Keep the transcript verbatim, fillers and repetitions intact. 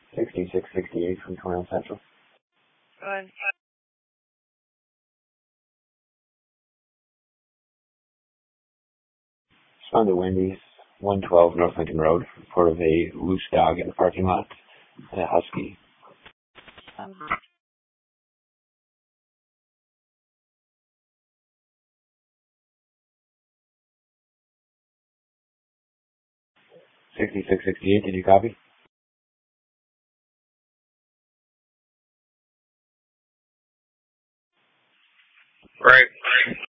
sixty-six sixty-eight from Toronto Central. Go ahead. Found the Wendy's, one twelve North Lincoln Road. Report of a loose dog in the parking lot. A husky. Um, sixty-six sixty-eight, did you copy? Right.